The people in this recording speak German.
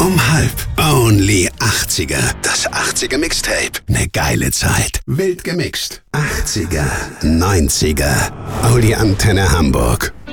Um 12. Only 80er. Das 80er Mixtape. Ne geile Zeit. Wild gemixt. 80er, 90er. Audi Antenne Hamburg.